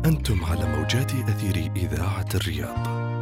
أنتم على موجات أثير إذاعة الرياض.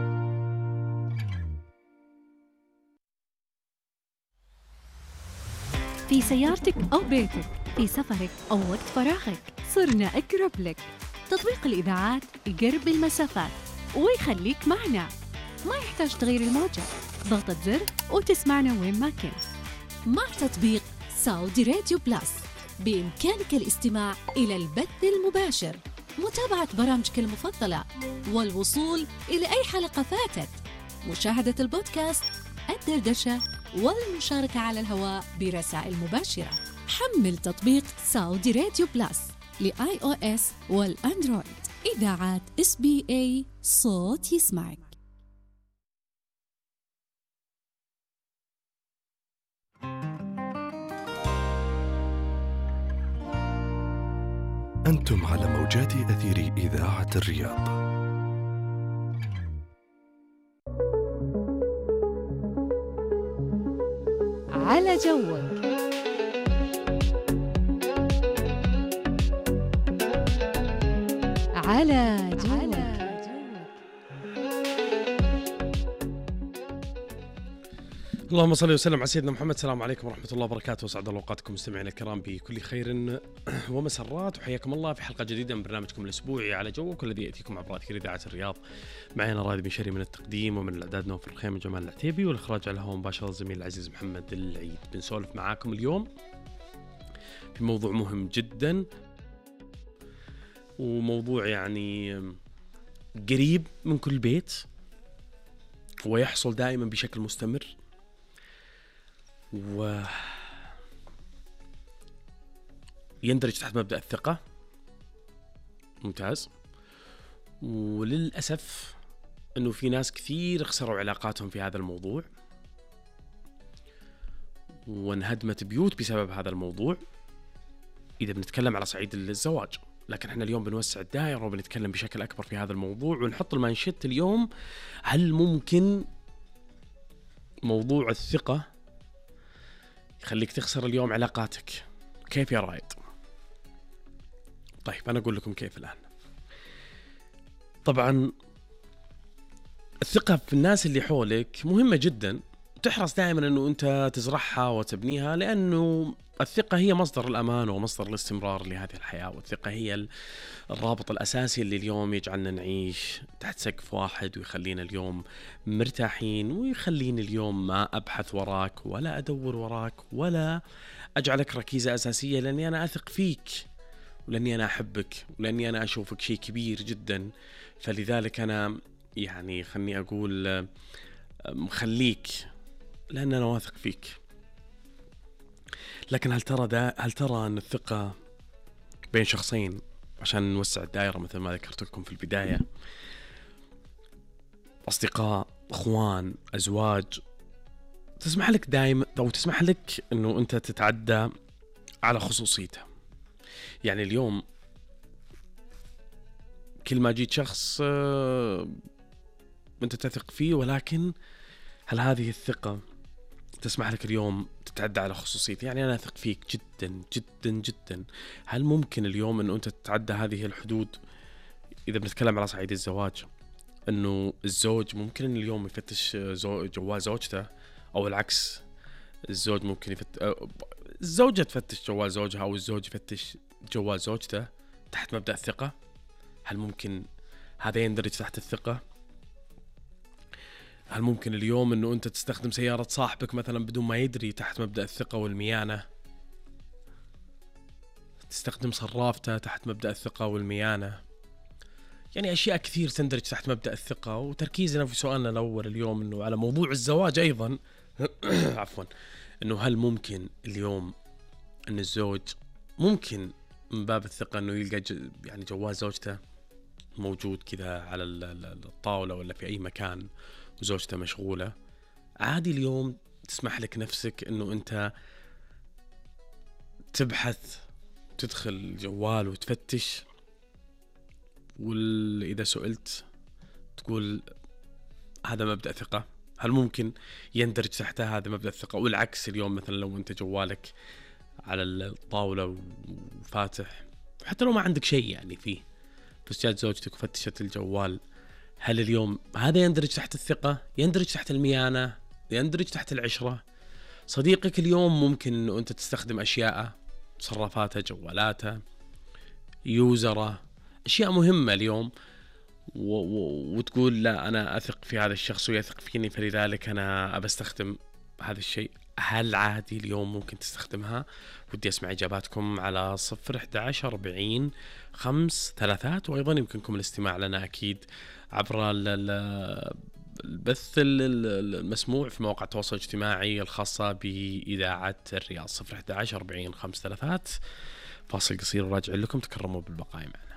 في سيارتك أو بيتك، في سفرك أو وقت فراغك، صرنا أقرب لك. تطبيق الإذاعات يقرب المسافات ويخليك معنا، ما يحتاج تغير الموجة، ضغطة زر وتسمعنا وين ما كنت. مع تطبيق سعودي راديو بلس بإمكانك الاستماع إلى البث المباشر، متابعة برامجك المفضلة، والوصول إلى أي حلقة فاتت، مشاهدة البودكاست، الدردشة، والمشاركة على الهواء برسائل مباشرة. حمل تطبيق سعودي راديو بلس لآي أو إس والأندرويد. إذاعات SBA، صوت يسمعك. أنتم على موجات أثير إذاعة الرياض. على جوك. على جوك. اللهم صل وسلم على سيدنا محمد. السلام عليكم ورحمة الله وبركاته، وسعد الله أوقاتكم مستمعينا الكرام بكل خير ومسرات، وحياكم الله في حلقة جديدة من برنامجكم الأسبوعي على جوك، الذي يأتيكم عبر أثير إذاعة الرياض. معنا رائد بن شري من التقديم، ومن الإعداد نوف الخيم جمال العتيبي، والإخراج على الهواء مباشرة الزميل العزيز محمد العيد. بنسولف معاكم اليوم في موضوع مهم جدا، وموضوع يعني قريب من كل بيت ويحصل دائما بشكل مستمر، يندرج تحت مبدأ الثقة. ممتاز. وللأسف أنه في ناس كثير خسروا علاقاتهم في هذا الموضوع، وانهدمت بيوت بسبب هذا الموضوع إذا بنتكلم على صعيد الزواج. لكن احنا اليوم بنوسع الدائرة وبنتكلم بشكل أكبر في هذا الموضوع، ونحط المانشيت اليوم: هل ممكن موضوع الثقة يخليك تخسر اليوم علاقاتك؟ كيف يا رائد؟ طيب أنا أقول لكم كيف الآن. طبعا الثقة في الناس اللي حولك مهمة جدا، تحرص دائما أنه أنت تزرعها وتبنيها، لأنه الثقة هي مصدر الأمان ومصدر الاستمرار لهذه الحياة، والثقة هي الرابط الأساسي اللي اليوم يجعلنا نعيش تحت سقف واحد، ويخلينا اليوم مرتاحين، ويخليني اليوم ما أبحث وراك ولا أدور وراك ولا أجعلك ركيزة أساسية، لأني أنا أثق فيك، ولأني أنا أحبك، ولأني أنا أشوفك شيء كبير جدا. فلذلك أنا يعني خلني أقول مخليك، لأن أنا واثق فيك. لكن هل ترى أن الثقة بين شخصين، عشان نوسع الدائرة مثل ما ذكرت لكم في البداية، أصدقاء، أخوان، أزواج، تسمح لك دائما أو تسمح لك أنه أنت تتعدى على خصوصيته؟ يعني اليوم كل ما جيت شخص أنت تثق فيه، ولكن هل هذه الثقة تسمح لك اليوم تتعدى على خصوصيته؟ يعني أنا أثق فيك جدا جدا جدا، هل ممكن اليوم أنه أنت تتعدى هذه الحدود؟ إذا بنتكلم على صعيد الزواج، أنه الزوج ممكن اليوم يفتش جوال زوجته، أو العكس، الزوج ممكن الزوجة تفتش جوال زوجها، أو الزوج يفتش جوال زوجته تحت مبدأ الثقة. هل ممكن هذا يندرج تحت الثقة؟ هل ممكن اليوم أنه أنت تستخدم سيارة صاحبك مثلا بدون ما يدري تحت مبدأ الثقة والميانة؟ تستخدم صرافته تحت مبدأ الثقة والميانة؟ يعني أشياء كثير تندرج تحت مبدأ الثقة. وتركيزنا في سؤالنا الأول اليوم أنه على موضوع الزواج أيضا عفوا، أنه هل ممكن اليوم أن الزوج ممكن من باب الثقة أنه يلقى يعني جواز زوجته موجود كذا على الطاولة ولا في أي مكان وزوجته مشغولة؟ عادي اليوم تسمح لك نفسك أنه أنت تبحث، تدخل الجوال وتفتش، وإذا سئلت تقول هذا مبدأ ثقة؟ هل ممكن يندرج تحتها هذا مبدأ الثقة؟ والعكس اليوم مثلا لو أنت جوالك على الطاولة وفاتح، حتى لو ما عندك شيء يعني فيه، بس جات زوجتك وفتشت الجوال، هل اليوم هذا يندرج تحت الثقة؟ يندرج تحت الميانة؟ يندرج تحت العشرة؟ صديقك اليوم ممكن أنه أنت تستخدم أشياء، تصرفاته، جوالاته، يوزره، أشياء مهمة اليوم، وتقول لا أنا أثق في هذا الشخص ويثق فيني فلذلك أنا أبستخدم هذا الشيء. هل عادي اليوم ممكن تستخدمها؟ ودي أسمع إجاباتكم على 011-40-5-3، وأيضا يمكنكم الاستماع لنا أكيد عبر البث المسموع في مواقع التواصل الاجتماعي الخاصة بإذاعة الرياض. 011-40-5-3. فاصل قصير وراجع لكم، تكرموا بالبقاء معنا.